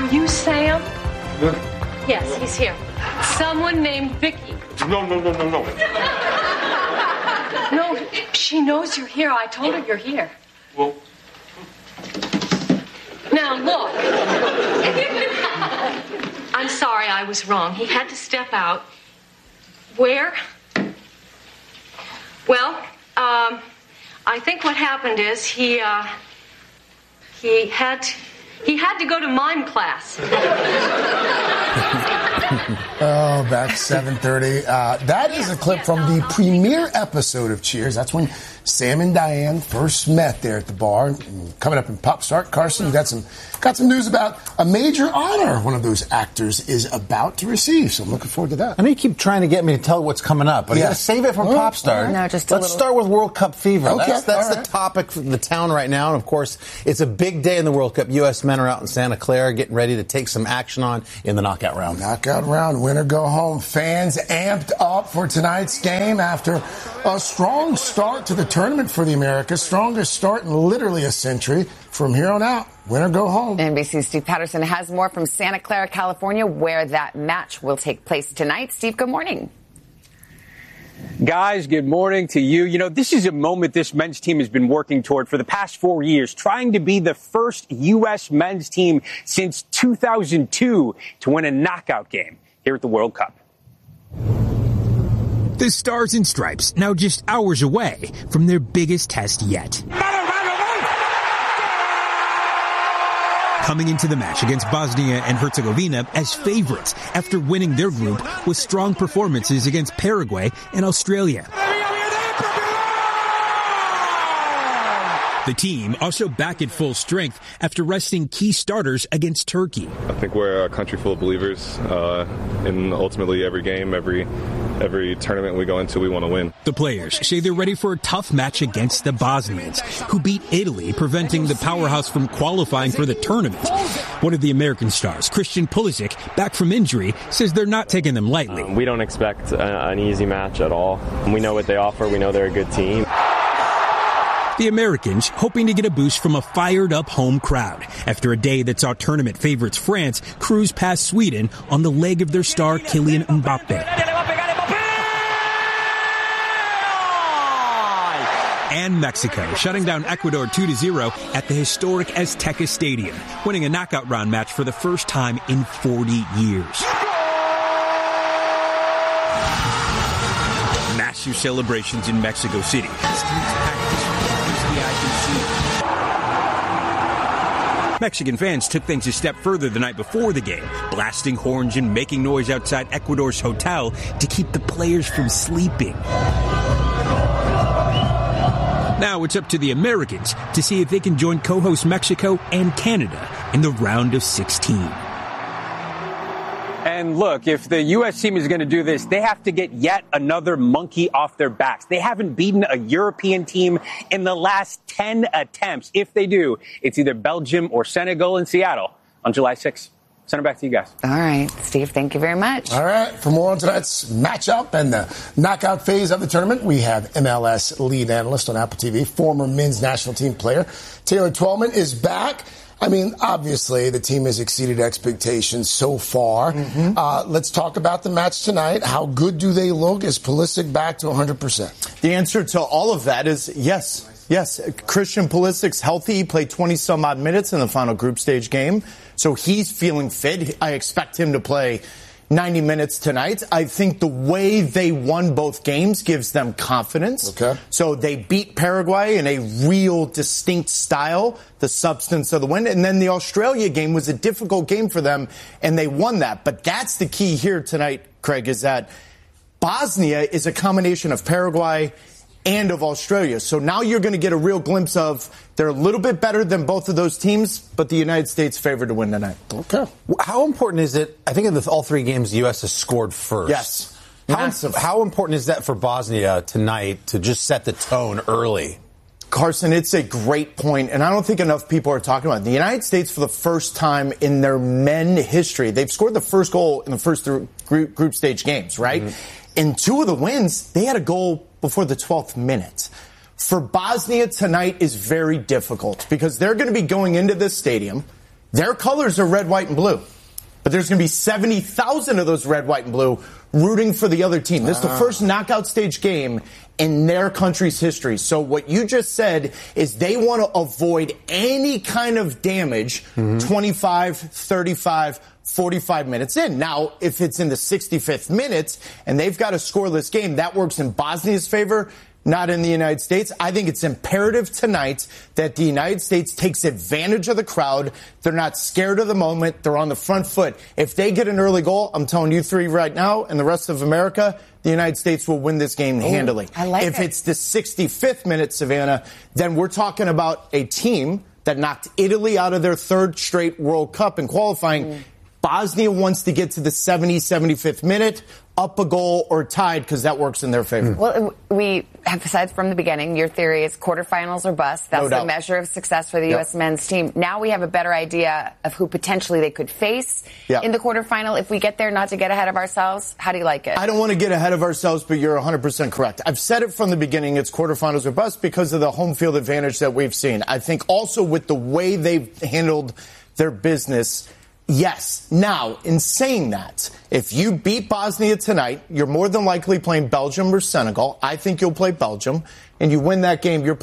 you Sam? Yeah. Yes, he's here. Someone named Vicky. No. No, she knows you're here. I told her you're here. Well, now, look. I'm sorry, I was wrong. He had to step out. Where? Well, I think what happened is he had to go to mime class. Oh, back 7:30. That is a clip from the premiere episode of Cheers. That's when Sam and Diane first met there at the bar. And coming up in Pop Start, Carson, you got some news about a major honor one of those actors is about to receive. So I'm looking forward to that. I know you keep trying to get me to tell what's coming up, but you got to save it for Pop Start. No, just Let's start with World Cup fever. Okay, That's the topic for the town right now. And, of course, it's a big day in the World Cup. U.S. men are out in Santa Clara getting ready to take some action on in the knockout round. Knockout round, winner go home. Fans amped up for tonight's game after a strong start to the tournament for the Americas. Strongest start in literally a century. From here on out, winner go home. NBC's Steve Patterson has more from Santa Clara, California, where that match will take place tonight. Steve, good morning. Guys, good morning to you. You know, this is a moment this men's team has been working toward for the past 4 years, trying to be the first U.S. men's team since 2002 to win a knockout game here at the World Cup. The Stars and Stripes now just hours away from their biggest test yet. Coming into the match against Bosnia and Herzegovina as favorites after winning their group with strong performances against Paraguay and Australia. The team also back at full strength after resting key starters against Turkey. I think we're a country full of believers in ultimately every game, every tournament we go into, we want to win. The players say they're ready for a tough match against the Bosnians, who beat Italy, preventing the powerhouse from qualifying for the tournament. One of the American stars, Christian Pulisic, back from injury, says they're not taking them lightly. We don't expect an easy match at all. We know what they offer. We know they're a good team. The Americans hoping to get a boost from a fired-up home crowd after a day that saw tournament favorites France cruise past Sweden on the leg of their star Kylian Mbappe. And Mexico shutting down Ecuador 2-0 at the historic Azteca Stadium, winning a knockout round match for the first time in 40 years. Massive celebrations in Mexico City. Mexican fans took things a step further the night before the game, blasting horns and making noise outside Ecuador's hotel to keep the players from sleeping. Now it's up to the Americans to see if they can join co-host Mexico and Canada in the round of 16. And look, if the U.S. team is going to do this, they have to get yet another monkey off their backs. They haven't beaten a European team in the last 10 attempts. If they do, it's either Belgium or Senegal in Seattle on July 6th. Send it back to you guys. All right, Steve, thank you very much. All right, for more on tonight's matchup and the knockout phase of the tournament, we have MLS lead analyst on Apple TV, former men's national team player Taylor Twellman is back. I mean, obviously, the team has exceeded expectations so far. Let's talk about the match tonight. How good do they look? Is Pulisic back to 100%? The answer to all of that is yes. Yes, Christian Pulisic's healthy. He played 20-some-odd minutes in the final group stage game, so he's feeling fit. I expect him to play 90 minutes tonight. I think the way they won both games gives them confidence. Okay. So they beat Paraguay in a real distinct style, the substance of the win. And then the Australia game was a difficult game for them, and they won that. But that's the key here tonight, Craig, is that Bosnia is a combination of Paraguay and of Australia. So now you're going to get a real glimpse of they're a little bit better than both of those teams, but the United States favored to win tonight. Okay. How important is it? I think in all three games, the U.S. has scored first. Yes. Massive. How important is that for Bosnia tonight to just set the tone early? Carson, it's a great point, and I don't think enough people are talking about it. The United States, for the first time in their men history, they've scored the first goal in the first group stage games, right? In two of the wins, they had a goal before the 12th minute. For Bosnia, tonight is very difficult because they're going to be going into this stadium Their colors are red, white, and blue. But there's going to be 70,000 of those red, white, and blue rooting for the other team. This is the first knockout stage game in their country's history. So what you just said is they want to avoid any kind of damage 25, 35, 45 minutes in. Now, if it's in the 65th minute and they've got a scoreless game, that works in Bosnia's favor, not in the United States. I think it's imperative tonight that the United States takes advantage of the crowd. They're not scared of the moment. They're on the front foot. If they get an early goal, I'm telling you three right now, and the rest of America, the United States will win this game handily. If it's the 65th minute, Savannah, then we're talking about a team that knocked Italy out of their third straight World Cup in qualifying. Bosnia wants to get to the 75th minute, up a goal or tied, because that works in their favor. Well, we have said from the beginning, your theory is quarterfinals or bust. That's the measure of success for the U.S. men's team. Now we have a better idea of who potentially they could face in the quarterfinal. If we get there, not to get ahead of ourselves, how do you like it? I don't want to get ahead of ourselves, but you're 100% correct. I've said it from the beginning, it's quarterfinals or bust because of the home field advantage that we've seen. I think also with the way they've handled their business. Yes. Now, in saying that, if you beat Bosnia tonight, you're more than likely playing Belgium or Senegal. I think you'll play Belgium, and you win that game. You're